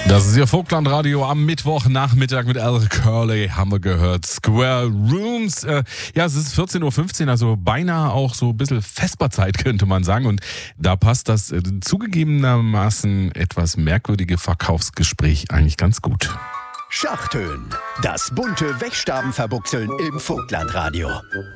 Das ist Ihr Vogtlandradio am Mittwochnachmittag mit Al Curley, haben wir gehört. Square Rooms. Es ist 14.15 Uhr, also beinahe auch so ein bisschen Vesperzeit, könnte man sagen. Und da passt das zugegebenermaßen etwas merkwürdige Verkaufsgespräch eigentlich ganz gut. Schachtönen, das bunte Wegstabenverbuchseln im Vogtlandradio.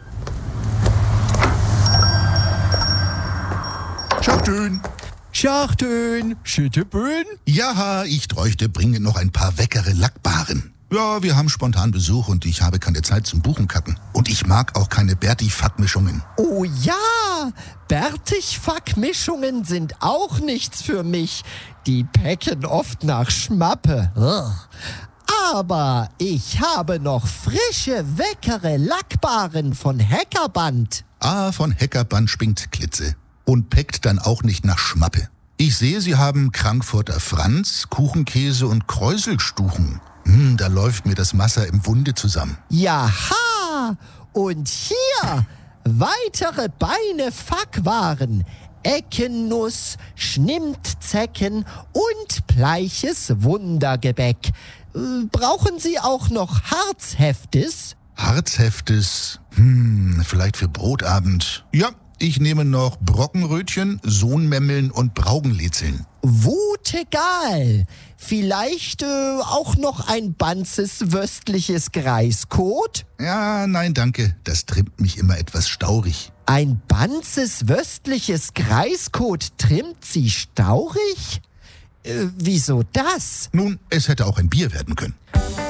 Schachtönen. Schachtönen, Schütteböen. Ja, ich bräuchte dringend noch ein paar leckere Lackbaren. Ja, wir haben spontan Besuch und ich habe keine Zeit zum Buchenkacken. Und ich mag auch keine Berti-Fuck-Mischungen. Oh ja, Bertig-Fuck-Mischungen sind auch nichts für mich. Die pecken oft nach Schmappe. Aber ich habe noch frische, leckere Lackbaren von Heckerband. Von Heckerband spinkt Klitze. Und peckt dann auch nicht nach Schmappe. Ich sehe, Sie haben Frankfurter Franz, Kuchenkäse und Kräuselstuchen. Da läuft mir das Wasser im Munde zusammen. Jaha! Und hier weitere Beine Fackwaren. Eckennuss, Schnimmtzecken und bleiches Wundergebäck. Brauchen Sie auch noch Harzheftes? Harzheftes? Vielleicht für Brotabend. Ja. Ich nehme noch Brockenrötchen, Sohnmemmeln und Braugenlezeln. Wutegal. Vielleicht auch noch ein banzes wöstliches Greiskot? Ja, nein, danke. Das trimmt mich immer etwas staurig. Ein banzes wöstliches Greiskot trimmt Sie staurig? Wieso das? Nun, es hätte auch ein Bier werden können.